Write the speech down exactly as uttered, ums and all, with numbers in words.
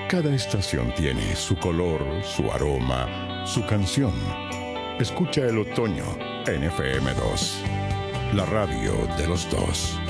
Cada estación tiene su color, su aroma, su canción. Escucha el otoño en F M dos, la radio de los dos.